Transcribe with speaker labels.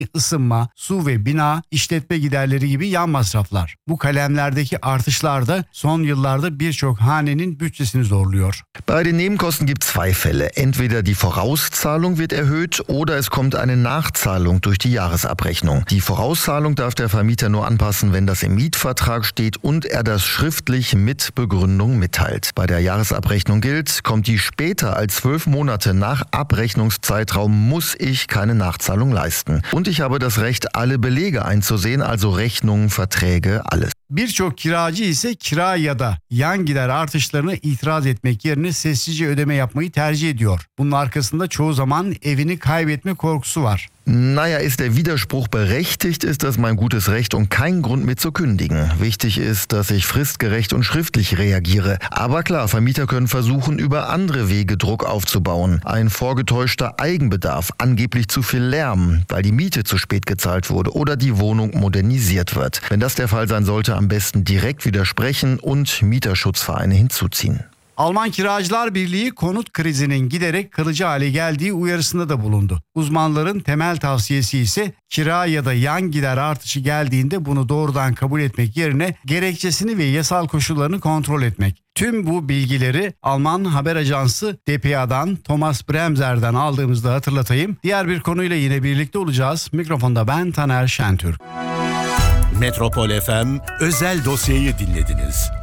Speaker 1: ısınma, su ve bina, işletme giderleri gibi yan masraflar. Bu kalemlerdeki artışlar da son yıllarda birçok hanenin bütçesini zorluyor.
Speaker 2: Bei den Nebenkosten gibt es zwei Fälle. Entweder die Vorauszahlung wird erhöht oder es kommt eine Nachzahlung durch die Jahresabrechnung. Die Vorauszahlung darf der Vermieter nur anpassen, wenn das im Mietvertrag steht und er das schriftlich mit Begründung mitteilt. Bei der Jahresabrechnung gilt, kommt die später als 12 Monate nach Abrechnungszeitraum, muss ich keine Nachzahlung leisten. Und ich habe das Recht, alle Belege einzusehen, also Rechnungen, Verträge, alles.
Speaker 1: Birçok kiracı ise kira ya da yan gider artışlarına itiraz etmek yerine sessizce ödeme yapmayı tercih ediyor. Bunun arkasında çoğu zaman evini kaybetme korkusu var.
Speaker 2: Naja, ist der Widerspruch berechtigt, ist das mein gutes Recht und kein Grund mit zu kündigen. Wichtig ist, dass ich fristgerecht und schriftlich reagiere. Aber klar, Vermieter können versuchen, über andere Wege Druck aufzubauen. Ein vorgetäuschter Eigenbedarf, angeblich zu viel Lärm, weil die Miete zu spät gezahlt wurde oder die Wohnung modernisiert wird. Wenn das der Fall sein sollte, am besten direkt widersprechen und Mieterschutzvereine hinzuziehen.
Speaker 1: Alman Kiracılar Birliği konut krizinin giderek kalıcı hale geldiği uyarısında da bulundu. Uzmanların temel tavsiyesi ise kira ya da yan gider artışı geldiğinde bunu doğrudan kabul etmek yerine gerekçesini ve yasal koşullarını kontrol etmek. Tüm bu bilgileri Alman haber ajansı dpa'dan Thomas Bremser'den aldığımızda hatırlatayım. Diğer bir konuyla yine birlikte olacağız. Mikrofonda ben Taner Şentürk.
Speaker 3: Metropol FM özel dosyayı dinlediniz.